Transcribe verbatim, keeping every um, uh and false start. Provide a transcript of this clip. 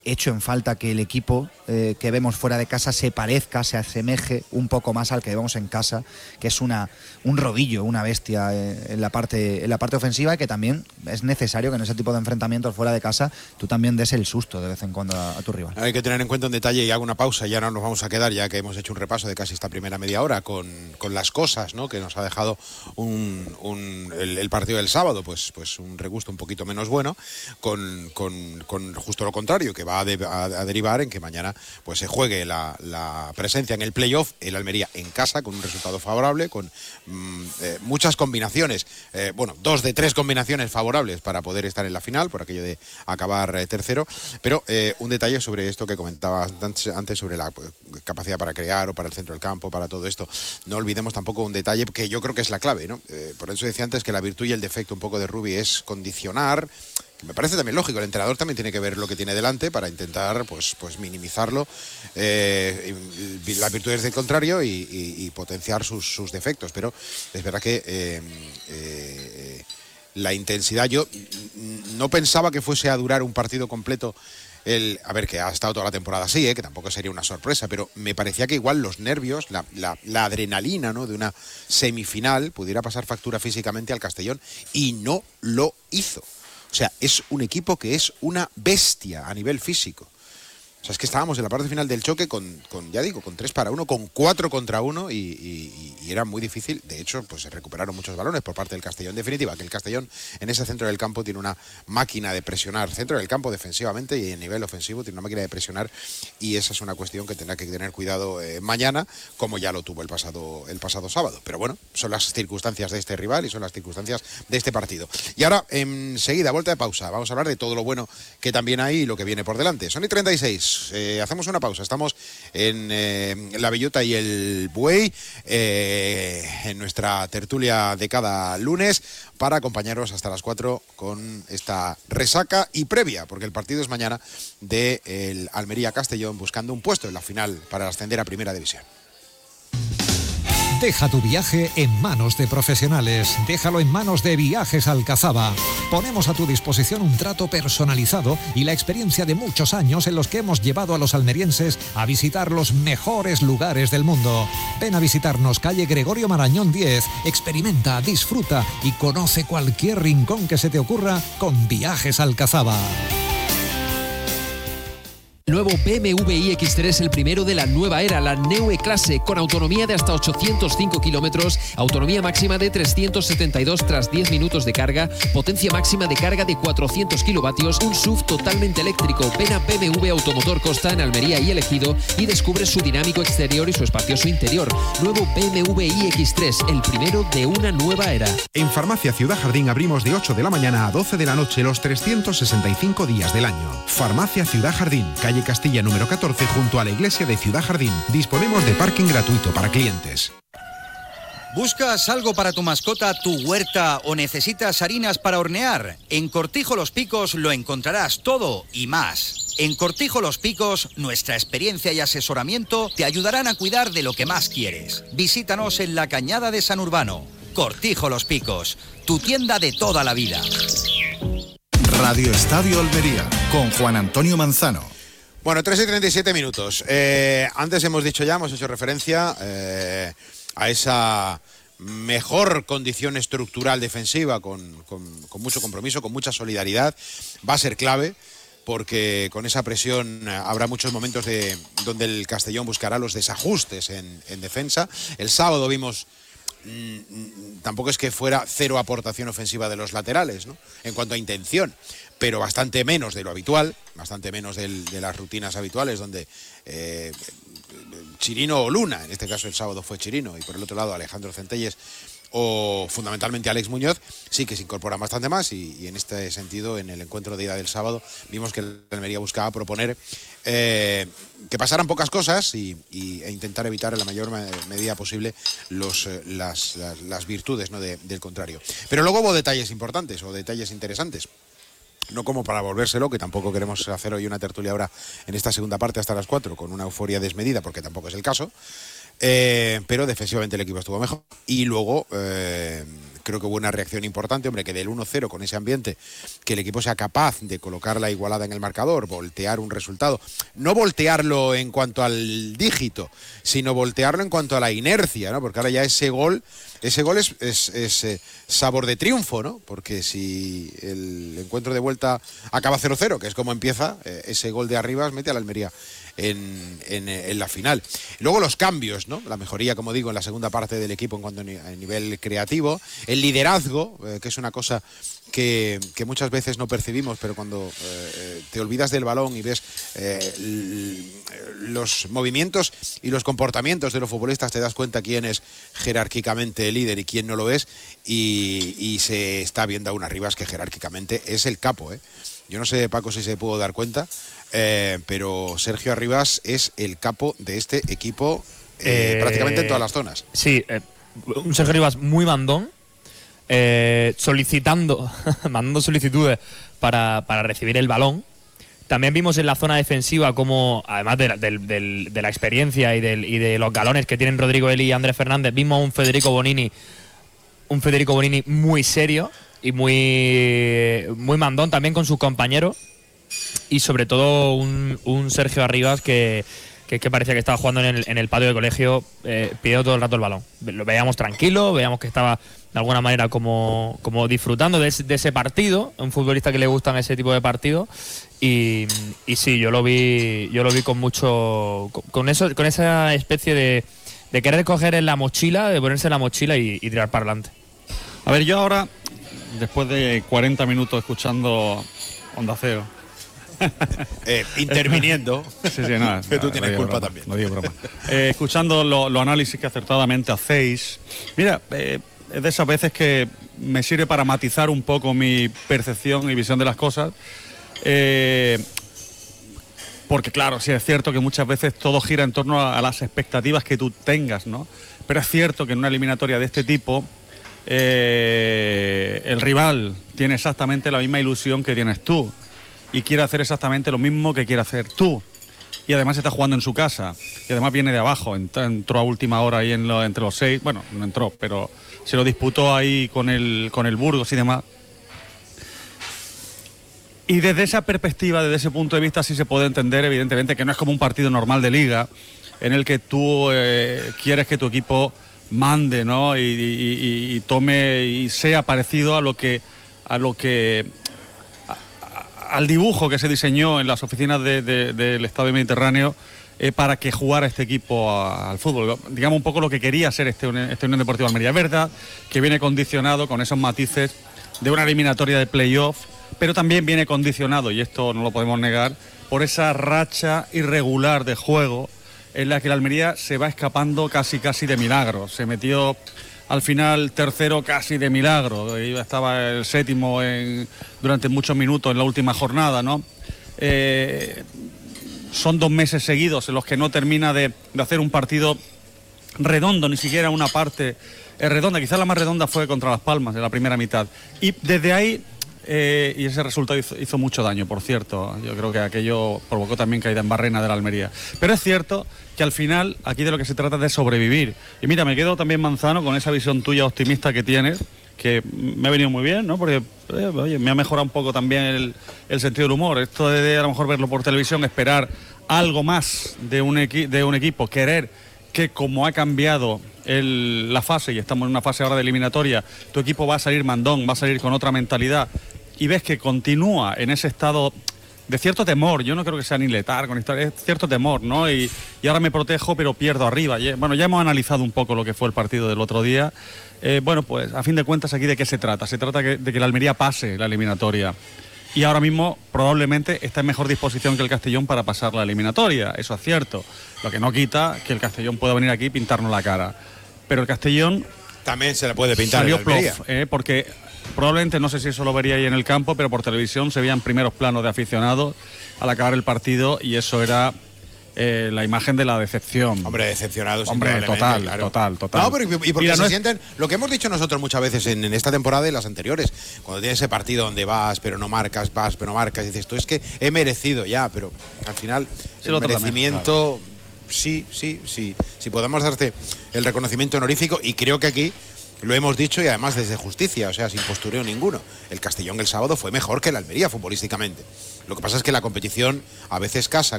hecho en falta que el equipo eh, que vemos fuera de casa se parezca, se asemeje un poco más al que vemos en casa, que es una un rodillo, una bestia eh, en la parte en la parte ofensiva, y que también es necesario que en ese tipo de enfrentamientos fuera de casa tú también des el susto de vez en cuando a, a tu rival. Hay que tener en cuenta un detalle, y hago una pausa, y ahora nos vamos a quedar, ya que hemos hecho un repaso de casi esta primera media hora con, con las cosas, ¿no?, que nos ha dejado un, un, el, el partido del sábado, pues, pues un regusto un poquito menos bueno, con, con, con justo lo contrario, que va a, de, a, a derivar en que mañana pues se juegue la, la presencia en el playoff, el Almería en casa, con un resultado favorable, con mm, eh, muchas combinaciones, eh, bueno, dos de tres combinaciones favorables para poder estar en la final, por aquello de acabar eh, tercero, pero eh, un detalle sobre esto que comentaba antes, sobre la pues, capacidad para crear o para el centro del campo, para todo esto. No olvidemos tampoco un detalle que yo creo que es la clave, ¿no? Eh, por eso decía antes que la virtud y el defecto un poco de Rubi es condicionar. Me parece también lógico, el entrenador también tiene que ver lo que tiene delante para intentar pues, pues minimizarlo, eh, las virtudes del contrario y, y, y potenciar sus, sus defectos, pero es verdad que eh, eh, la intensidad, yo no pensaba que fuese a durar un partido completo. El, a ver, que ha estado toda la temporada así, ¿eh? Que tampoco sería una sorpresa, pero me parecía que igual los nervios, la, la, la adrenalina, ¿no?, de una semifinal pudiera pasar factura físicamente al Castellón, y no lo hizo. O sea, es un equipo que es una bestia a nivel físico. O sea, es que estábamos en la parte final del choque con, con ya digo, con tres para uno, con cuatro contra uno, y, y, y era muy difícil. De hecho, pues se recuperaron muchos balones por parte del Castellón. En definitiva, que el Castellón en ese centro del campo tiene una máquina de presionar. Centro del campo defensivamente y a nivel ofensivo tiene una máquina de presionar, y esa es una cuestión que tendrá que tener cuidado eh, mañana, como ya lo tuvo el pasado, el pasado sábado. Pero bueno, son las circunstancias de este rival y son las circunstancias de este partido. Y ahora, enseguida, vuelta de pausa. Vamos a hablar de todo lo bueno que también hay y lo que viene por delante. Son y treinta y seis. Eh, hacemos una pausa, estamos en eh, La Bellota y el Buey, eh, en nuestra tertulia de cada lunes, para acompañaros hasta las cuatro con esta resaca y previa, porque el partido es mañana, de el Almería Castellón, buscando un puesto en la final para ascender a Primera División. Deja tu viaje en manos de profesionales. Déjalo en manos de Viajes Alcazaba. Ponemos a tu disposición un trato personalizado y la experiencia de muchos años en los que hemos llevado a los almerienses a visitar los mejores lugares del mundo. Ven a visitarnos, calle Gregorio Marañón diez. Experimenta, disfruta y conoce cualquier rincón que se te ocurra con Viajes Alcazaba. Nuevo B M W iX tres, el primero de la nueva era, la Neue Klasse, con autonomía de hasta ochocientos cinco kilómetros, autonomía máxima de trescientos setenta y dos tras diez minutos de carga, potencia máxima de carga de cuatrocientos kilovatios, un S U V totalmente eléctrico. Ven a B M W Automotor Costa en Almería y El Ejido y descubre su dinámico exterior y su espacioso interior. Nuevo B M W iX tres, el primero de una nueva era. En Farmacia Ciudad Jardín abrimos de ocho de la mañana a doce de la noche los trescientos sesenta y cinco días del año. Farmacia Ciudad Jardín, calle Castilla número catorce, junto a la iglesia de Ciudad Jardín. Disponemos de parking gratuito para clientes. ¿Buscas algo para tu mascota, tu huerta o necesitas harinas para hornear? En Cortijo Los Picos lo encontrarás todo y más. En Cortijo Los Picos, nuestra experiencia y asesoramiento te ayudarán a cuidar de lo que más quieres. Visítanos en la Cañada de San Urbano. Cortijo Los Picos, tu tienda de toda la vida. Radio Estadio Almería, con Juan Antonio Manzano. Bueno, tres y treinta y siete minutos. Eh, antes hemos dicho ya, hemos hecho referencia eh, a esa mejor condición estructural defensiva con, con, con mucho compromiso, con mucha solidaridad. Va a ser clave, porque con esa presión habrá muchos momentos de, donde el Castellón buscará los desajustes en, en defensa. El sábado vimos, mmm, tampoco es que fuera cero aportación ofensiva de los laterales, ¿no?, en cuanto a intención, pero bastante menos de lo habitual, bastante menos del, de las rutinas habituales, donde eh, Chirino o Luna, en este caso el sábado fue Chirino, y por el otro lado Alejandro Centelles o fundamentalmente Alex Muñoz, sí que se incorporan bastante más, y, y en este sentido, en el encuentro de ida del sábado, vimos que el Almería buscaba proponer eh, que pasaran pocas cosas y, y, e intentar evitar en la mayor medida posible los, las, las, las virtudes, ¿no?, de, del contrario. Pero luego hubo detalles importantes o detalles interesantes. No como para volvérselo, que tampoco queremos hacer hoy una tertulia ahora en esta segunda parte hasta las cuatro con una euforia desmedida, porque tampoco es el caso. Eh, pero defensivamente el equipo estuvo mejor. Y luego, eh, creo que hubo una reacción importante, hombre, que del uno cero con ese ambiente, que el equipo sea capaz de colocar la igualada en el marcador, voltear un resultado, no voltearlo en cuanto al dígito, sino voltearlo en cuanto a la inercia, ¿no? Porque ahora ya ese gol, ese gol es, es, es eh, sabor de triunfo, ¿no? Porque si el encuentro de vuelta acaba cero cero, que es como empieza, eh, ese gol de Arribas mete a la Almería En, en, en la final. Luego los cambios, ¿no? La mejoría, como digo, en la segunda parte del equipo en cuanto a nivel creativo, el liderazgo, eh, que es una cosa que, que muchas veces no percibimos, pero cuando eh, te olvidas del balón y ves eh, los movimientos y los comportamientos de los futbolistas, te das cuenta quién es jerárquicamente el líder y quién no lo es, y, y se está viendo a un Arribas que jerárquicamente es el capo, ¿eh? Yo no sé, Paco, si se pudo dar cuenta, eh, pero Sergio Arribas es el capo de este equipo eh, eh, prácticamente en todas las zonas. Sí, eh, un Sergio Arribas muy mandón, eh, solicitando, mandando solicitudes para, para recibir el balón. También vimos en la zona defensiva como, además de la, de, de, de la experiencia y, del, y de los galones que tienen Rodrigo Eli y Andrés Fernández, vimos a un Federico Bonini, un Federico Bonini muy serio y muy, muy mandón también con sus compañeros, y sobre todo un, un Sergio Arribas que, que, que parecía que estaba jugando en el, en el patio de colegio, eh, pidiendo todo el rato el balón. Lo veíamos tranquilo, veíamos que estaba de alguna manera como, como disfrutando de ese, de ese partido, un futbolista que le gustan ese tipo de partidos, y, y sí, yo lo vi yo lo vi con mucho, con eso, con esa especie de, de querer coger en la mochila, de ponerse en la mochila y, y tirar para adelante. A ver, yo ahora, después de cuarenta minutos escuchando Onda Cero, eh, interviniendo, sí, sí, no, que tú no, tienes no culpa broma, también. No digo broma. Eh, escuchando los lo análisis que acertadamente hacéis, mira, eh, es de esas veces que me sirve para matizar un poco mi percepción y visión de las cosas. Eh, porque claro, sí es cierto que muchas veces todo gira en torno a, a las expectativas que tú tengas, ¿no? Pero es cierto que en una eliminatoria de este tipo, eh, el rival tiene exactamente la misma ilusión que tienes tú y quiere hacer exactamente lo mismo que quiere hacer tú, y además está jugando en su casa, y además viene de abajo, entró a última hora ahí en lo, entre los seis, bueno, no entró, pero se lo disputó ahí con el, con el Burgos y demás. Y desde esa perspectiva, desde ese punto de vista, sí se puede entender, evidentemente, que no es como un partido normal de liga, en el que tú eh, quieres que tu equipo mande, ¿no? Y, y, y tome y sea parecido a lo que a lo que a, a, al dibujo que se diseñó en las oficinas de, de, del Estadio Mediterráneo eh, para que jugara este equipo a, al fútbol. Digamos un poco lo que quería ser este, este Unión Deportiva Almería. Es verdad que viene condicionado con esos matices de una eliminatoria de playoff, pero también viene condicionado, y esto no lo podemos negar, por esa racha irregular de juego en la que la Almería se va escapando casi casi de milagro. Se metió al final tercero casi de milagro, estaba el séptimo en, durante muchos minutos en la última jornada, ¿no? Eh, son dos meses seguidos en los que no termina de, de hacer un partido redondo, ni siquiera una parte eh, redonda. Quizás la más redonda fue contra Las Palmas en la primera mitad, y desde ahí Eh, y ese resultado hizo, hizo mucho daño, por cierto. Yo creo que aquello provocó también caída en barrena de la Almería. Pero es cierto que al final aquí de lo que se trata es de sobrevivir. Y mira, me quedo también, Manzano, con esa visión tuya optimista que tienes, que me ha venido muy bien, ¿no? Porque eh, oye, me ha mejorado un poco también el, el sentido del humor. Esto de a lo mejor verlo por televisión, esperar algo más de un, equi de un equipo, querer que como ha cambiado el, la fase, y estamos en una fase ahora de eliminatoria, tu equipo va a salir mandón, va a salir con otra mentalidad, y ves que continúa en ese estado de cierto temor. Yo no creo que sea ni letargo, es cierto temor, ¿no? Y, y ahora me protejo, pero pierdo arriba. Y, bueno, ya hemos analizado un poco lo que fue el partido del otro día. Eh, bueno, pues a fin de cuentas, aquí de qué se trata. Se trata que, de que la Almería pase la eliminatoria. Y ahora mismo probablemente está en mejor disposición que el Castellón para pasar la eliminatoria. Eso es cierto. Lo que no quita que el Castellón pueda venir aquí y pintarnos la cara. Pero el Castellón también se le puede pintar salió en la Almería. plof, eh, porque probablemente, no sé si eso lo vería ahí en el campo, pero por televisión se veían primeros planos de aficionados al acabar el partido, y eso era eh, la imagen de la decepción. Hombre, decepcionados. Hombre, total, claro. total, total. No, pero y porque Mira, se no es... sienten, lo que hemos dicho nosotros muchas veces en, en esta temporada y las anteriores, cuando tienes ese partido donde vas, pero no marcas, vas, pero no marcas, y dices, tú es que he merecido ya, pero al final sí, el merecimiento, claro. sí, sí, sí, si podemos darte el reconocimiento honorífico, y creo que aquí Lo hemos dicho y además desde justicia, o sea, sin postureo ninguno. El Castellón el sábado fue mejor que el Almería futbolísticamente. Lo que pasa es que la competición a veces casa